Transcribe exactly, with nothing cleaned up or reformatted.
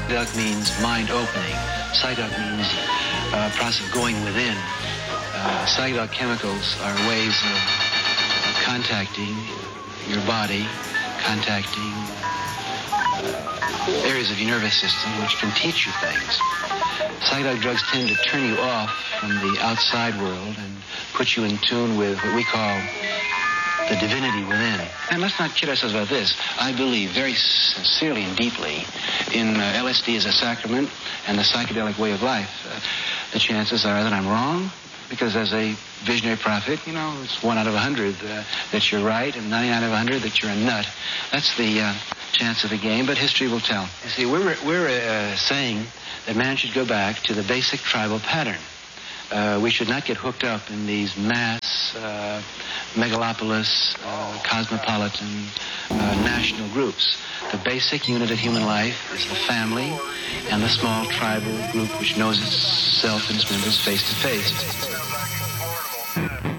Psyduck means mind opening. Psyduck means uh, process of going within. Uh, psychedelic chemicals are ways of contacting your body, contacting uh, areas of your nervous system which can teach you things. Psychedelic drugs tend to turn you off from the outside world and put you in tune with what we call the divinity within. And let's not kid ourselves about this. I believe very sincerely and deeply in uh, L S D as a sacrament and the psychedelic way of life. Uh, the chances are that I'm wrong, because as a visionary prophet, you know, it's one out of a hundred uh, that you're right, and ninety-nine out of a hundred that you're a nut. That's the uh, chance of the game, but history will tell. You see, we're, we're uh, saying that man should go back to the basic tribal pattern. Uh, we should not get hooked up in these mass, uh, megalopolis, uh, cosmopolitan, uh, national groups. The basic unit of human life is the family and the small tribal group which knows itself and its members face to face.